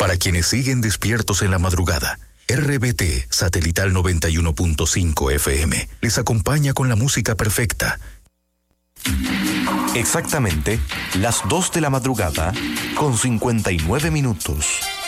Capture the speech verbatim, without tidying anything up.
Para quienes siguen despiertos en la madrugada, R B T Satelital noventa y uno punto cinco F M les acompaña con la música perfecta. Exactamente las dos de la madrugada con cincuenta y nueve minutos.